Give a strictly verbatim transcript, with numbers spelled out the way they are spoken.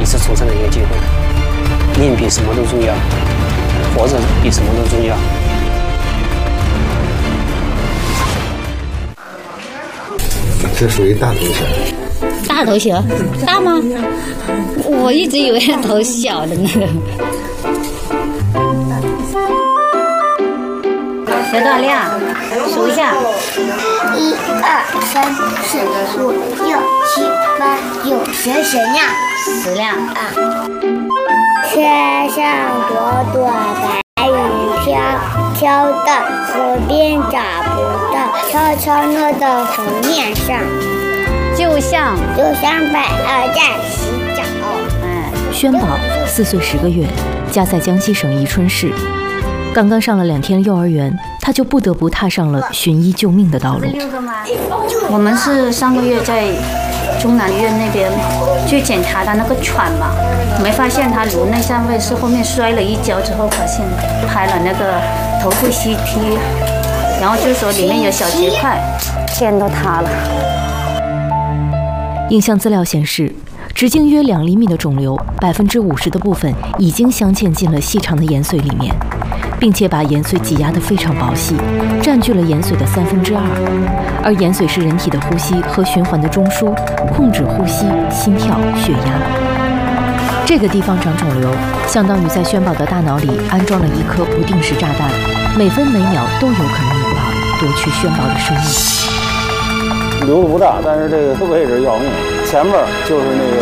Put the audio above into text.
次重生的一个机会。命比什么都重要，活着比什么都重要。 这属于大头小。 大头小，大吗？我一直以为头小的那个。学多少量？数一下。 一二三四五六七八九十十辆。 十辆啊。天上朵朵白云飘，飘到河边找不到，悄悄落到河面上， 就像就像白鹅在洗澡。 哎， 宣宝四岁十个月，家在江西省宜春市。刚刚上了两天幼儿园，他就不得不踏上了寻医救命的道路。 我们是上个月在中南医院那边去检查他那个喘嘛，没发现他颅内上位，是后面摔了一跤之后发现，拍了那个头部 C T， 然后就说里面有小结块，天都塌了。 影像资料显示，直径约两厘米的肿瘤，百分之五十的部分已经镶嵌进了细长的延髓里面，并且把延髓挤压得非常薄细，占据了延髓的三分之二。而延髓是人体的呼吸和循环的中枢，控制呼吸、心跳、血压。这个地方长肿瘤，相当于在宣宝的大脑里安装了一颗不定时炸弹，每分每秒都有可能引爆，夺去宣宝的生命。 瘤子不大，但是这个位置要命，前面就是那个